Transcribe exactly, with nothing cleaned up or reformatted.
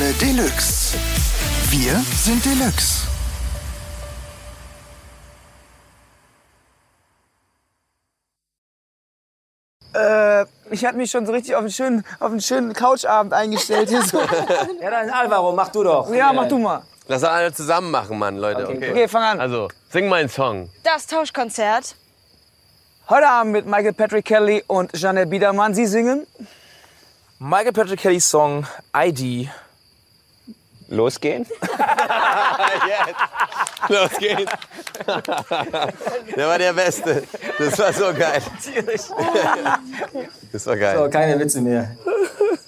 Kalle Deluxe. Wir sind Deluxe. Äh, ich habe mich schon so richtig auf einen schönen, auf einen schönen Couchabend eingestellt. Hier so. Ja, dann Alvaro, mach du doch. Ja, mach du mal. Lass uns alle zusammen machen, Mann, Leute. Okay, Okay, fang an. Also, sing mal einen Song. Das Tauschkonzert. Heute Abend mit Michael Patrick Kelly und Janelle Biedermann. Sie singen. Michael Patrick Kellys Song I D. Losgehen? Yes. Los geht's. Der war der Beste. Das war so geil. Das war geil. So, keine Witze mehr.